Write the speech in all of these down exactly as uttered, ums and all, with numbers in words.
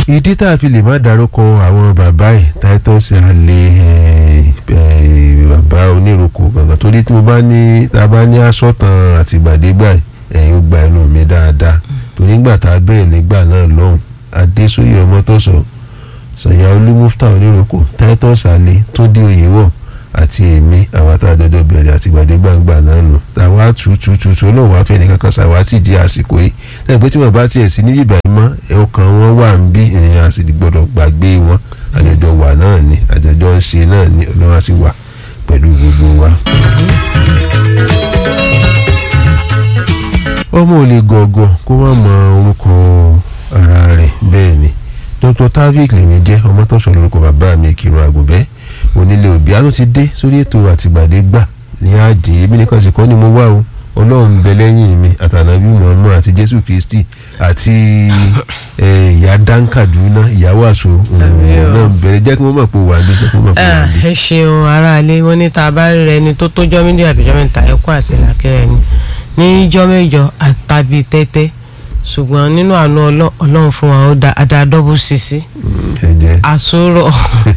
ìdí tá a fi lè má dárúkọ àwọn bàbá ẹ̀ Titus alẹ́ bàbá onírúkọ gangan torí tí mo bá ní tá a bá ní asọ́tàn àtìgbàdégbà ẹ̀yìn ó gba ẹnu mi dáadáa torí nígbà tá a bẹ̀rẹ̀ nígbà náà lọ́hùn Adésóyè Ọmọ́tọ́sọ Sànyà Olúmúftà onírúkọ Titus alẹ́ tó dé oyè wọ̀ àti èmi àwọn àtàjọjọ bẹ̀rẹ̀ àtìgbàdégbà ńgbà náà nù táwa tututu olóòwò afẹ́ni kankan ṣàwátì di àsìkò yìí lẹ́yìn pé tí wọ́n bá tiẹ̀ sí níbi ìbàdí mọ́ ọkàn wọn wà ń bí èèyàn àti gbọ́dọ̀ gbàgbé wọn àjọjọ wà náà ni àjọjọ ń ṣe náà ni ọlọ́run á sì wà pẹ̀lú gbogbo wa. ọmọ ò lè gọ̀ọ̀gọ̀ kó má mọ orúkọ ara rẹ̀ bẹ́ẹ̀ ni Dr. Taofeek lèmi jẹ́ Ọmọ́tọ́ṣọ́ lórúkọ bàbá mi Ìkìrun Àgùnbẹ́ onílé òbí àánú ti dé sórí ètò àtìgbàdégbà ní àjẹ́ èmi nìkan sì kọ́ ni mo wá o ọlọ́run bẹ lẹ́yìn mi àtànàbí Muhammad àti Jésù Kristi àti ìyá dáńkàdúná ìyàwó àṣọ ọlọ́run bẹ̀rẹ̀ jẹ́ kí wọ́n mọ̀ pé wà ní jẹ́ kí wọ́n mọ̀ pé wà ní. ẹ ṣeun aráalé wọn ní tá a bá rí ẹni tó tójọ́ mídìí àbíjọ́ mẹ́ta ẹ̀kọ́ àti ìlàkẹ́rẹ́ ni níjọ́ mẹ́jọ àtàbí tẹ́tẹ́ ṣùgbọ́n nínú àánú ọlọ́run fún wa ó da adádọ́bù sisi àsọ̀rọ̀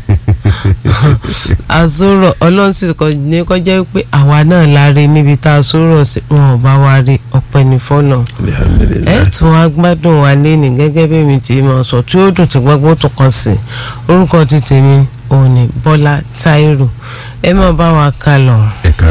àsọ̀rọ̀ ọlọ́run sì ní kọjá pé àwa náà la rí níbi tá a sọ̀rọ̀ sí wọn ò bá wa rí ọpẹ́ ní fọ́nà ẹ tún wá gbádùn wa léni gẹ́gẹ́ bí mi ti mọ̀ sọ tí ó dùn tí gbogbo tó kàn sí orúkọ ti tèmi òun ni Bọ́lá Táírò ẹ má bá wa kà lọ.